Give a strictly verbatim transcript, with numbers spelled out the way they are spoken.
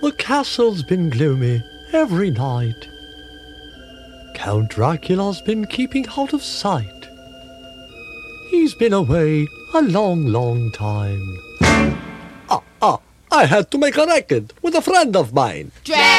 The castle's been gloomy every night. Count Dracula's been keeping out of sight. He's been away a long, long time. Ah, ah, I had to make a record with a friend of mine. Dracula!